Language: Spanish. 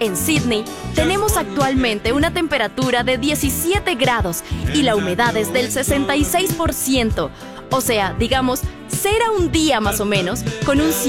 En Sydney, tenemos actualmente una temperatura de 17 grados y la humedad es del 66%. O sea, digamos, será un día más o menos con un